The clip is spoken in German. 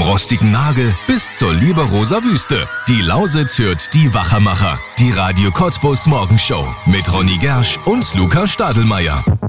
rostigen Nagel bis zur Liberoser Wüste. Die Lausitz hört die Wachermacher. Die Radio Cottbus Morgenshow mit Ronny Gersch und Luca Stadelmeier.